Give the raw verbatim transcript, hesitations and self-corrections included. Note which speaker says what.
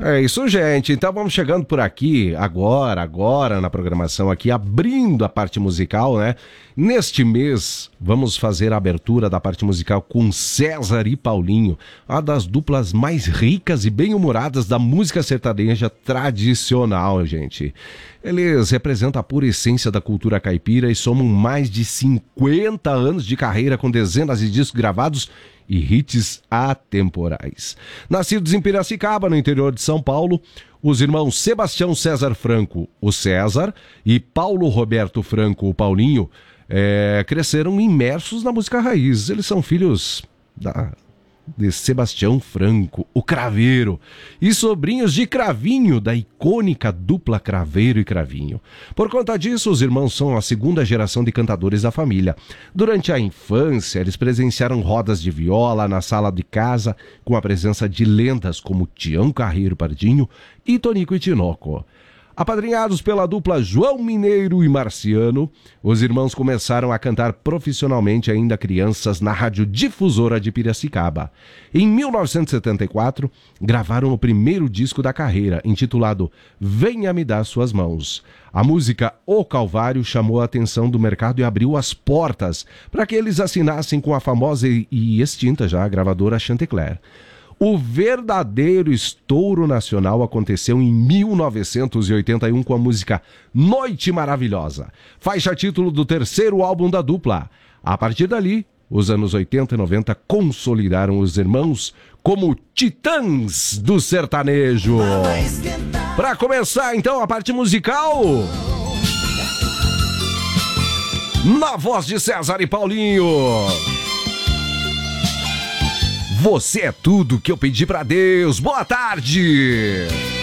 Speaker 1: É isso, gente. Então vamos chegando por aqui, agora, agora na programação aqui, abrindo a parte musical, né? Neste mês, vamos fazer a abertura da parte musical com César e Paulinho, uma das duplas mais ricas e bem-humoradas da música sertaneja tradicional, gente. Eles representam a pura essência da cultura caipira e somam mais de cinquenta anos de carreira com dezenas de discos gravados e hits atemporais. Nascidos em Piracicaba, no interior de São Paulo, os irmãos Sebastião César Franco, o César, e Paulo Roberto Franco, o Paulinho, é, cresceram imersos na música raiz. Eles são filhos da... de Sebastião Franco, o Craveiro, e sobrinhos de Cravinho, da icônica dupla Craveiro e Cravinho. Por conta disso, os irmãos são a segunda geração de cantadores da família. Durante a infância, eles presenciaram rodas de viola na sala de casa, com a presença de lendas como Tião Carreiro Pardinho e Tonico e Tinoco. Apadrinhados pela dupla João Mineiro e Marciano, os irmãos começaram a cantar profissionalmente ainda crianças na Rádio Difusora de Piracicaba. Em mil novecentos e setenta e quatro, gravaram o primeiro disco da carreira, intitulado Venha Me Dar Suas Mãos. A música O Calvário chamou a atenção do mercado e abriu as portas para que eles assinassem com a famosa e extinta já gravadora Chantecler. O verdadeiro estouro nacional aconteceu em mil novecentos e oitenta e um com a música Noite Maravilhosa, faixa título do terceiro álbum da dupla. A partir dali, os anos oitenta e noventa consolidaram os irmãos como titãs do sertanejo. Para começar, então, a parte musical, na voz de César e Paulinho, Você é Tudo Que Eu Pedi Pra Deus. Boa tarde!